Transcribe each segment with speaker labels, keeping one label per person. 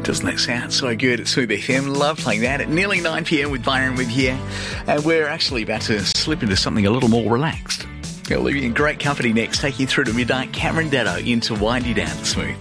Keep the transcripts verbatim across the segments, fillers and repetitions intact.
Speaker 1: Doesn't that sound so good at Smooth F M? Love playing that at nearly nine p.m. with Byron with you. And we're actually about to slip into something a little more relaxed. I'll leave you in great company next, take you through to midnight. Cameron Datto into Wind You Down Smooth.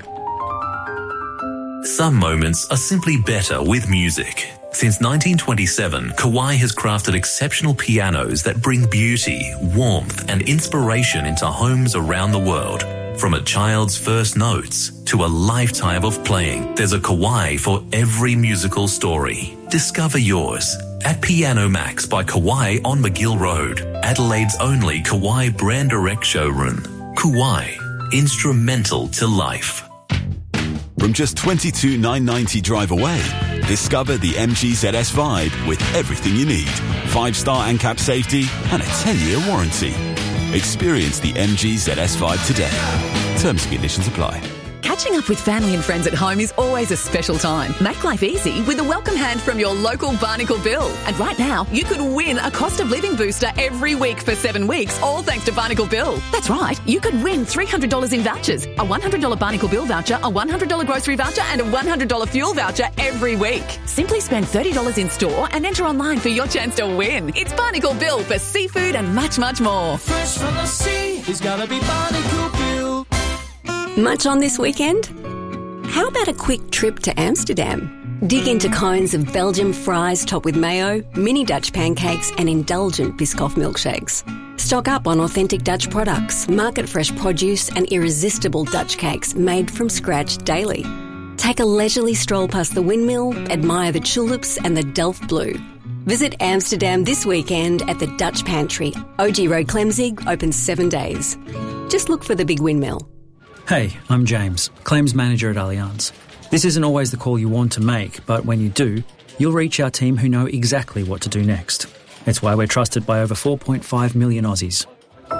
Speaker 2: Some moments are simply better with music. Since nineteen twenty-seven, Kawai has crafted exceptional pianos that bring beauty, warmth and inspiration into homes around the world. From a child's first notes to a lifetime of playing, there's a Kawai for every musical story. Discover yours at Piano Max by Kawai on McGill Road, Adelaide's only Kawai brand direct showroom. Kawai, instrumental to life.
Speaker 3: From just twenty-two thousand nine hundred ninety drive away, discover the M G Z S Vibe with everything you need. Five-star ANCAP safety and a ten-year warranty. Experience the M G Z S Vibe today. Terms and conditions apply.
Speaker 4: Catching up with family and friends at home is always a special time. Make life easy with a welcome hand from your local Barnacle Bill. And right now, you could win a cost of living booster every week for seven weeks, all thanks to Barnacle Bill. That's right, you could win three hundred dollars in vouchers, a one hundred dollars Barnacle Bill voucher, a one hundred dollars grocery voucher and a one hundred dollars fuel voucher every week. Simply spend thirty dollars in store and enter online for your chance to win. It's Barnacle Bill for seafood and much, much more.
Speaker 5: Fresh from the sea, it's gotta be Barnacle Bill.
Speaker 6: Much on this weekend? How about a quick trip to Amsterdam? Dig into cones of Belgian fries topped with mayo, mini Dutch pancakes and indulgent Biscoff milkshakes. Stock up on authentic Dutch products, market-fresh produce and irresistible Dutch cakes made from scratch daily. Take a leisurely stroll past the windmill, admire the tulips and the Delft Blue. Visit Amsterdam this weekend at the Dutch Pantry. O G Road Clemzig, open seven days. Just look for the big windmill.
Speaker 7: Hey, I'm James, Claims Manager at Allianz. This isn't always the call you want to make, but when you do, you'll reach our team who know exactly what to do next. It's why we're trusted by over four point five million Aussies.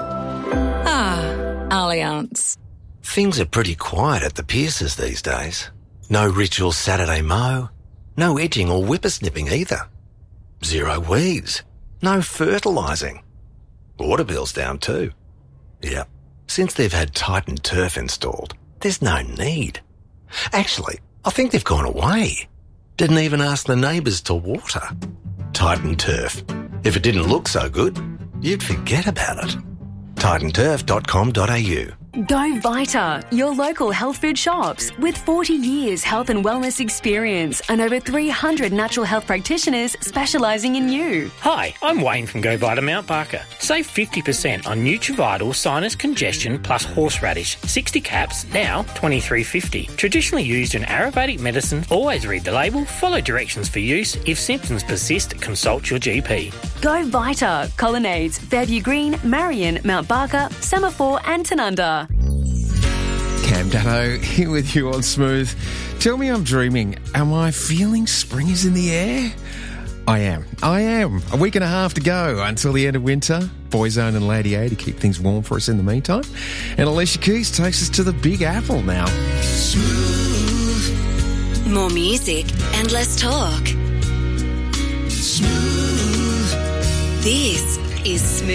Speaker 4: Ah, Allianz.
Speaker 8: Things are pretty quiet at the Pierces these days. No ritual Saturday mow, no edging or whippersnipping either. Zero weeds, no fertilising. Water bill's down too. Yep. Since they've had Titan Turf installed, there's no need. Actually, I think they've gone away. Didn't even ask the neighbours to water. Titan Turf. If it didn't look so good, you'd forget about it. titan turf dot com dot a u.
Speaker 9: Go Vita, your local health food shops. With forty years health and wellness experience and over three hundred natural health practitioners specialising in you.
Speaker 10: Hi, I'm Wayne from Go Vita Mount Barker. Save fifty percent on Nutrivital Sinus Congestion plus Horseradish. sixty caps, now twenty-three fifty. Traditionally used in Ayurvedic medicine. Always read the label, follow directions for use. If symptoms persist, consult your G P.
Speaker 9: Go Vita, Colonnades, Fairview Green, Marion, Mount Barker, Semaphore and Tanunda.
Speaker 11: Cam Datto here with you on Smooth. Tell me I'm dreaming. Am I feeling spring is in the air? I am. I am. A week and a half to go until the end of winter. Boyzone and Lady A to keep things warm for us in the meantime. And Alicia Keys takes us to the Big Apple now.
Speaker 12: Smooth. More music and less talk.
Speaker 5: Smooth.
Speaker 12: This is Smooth.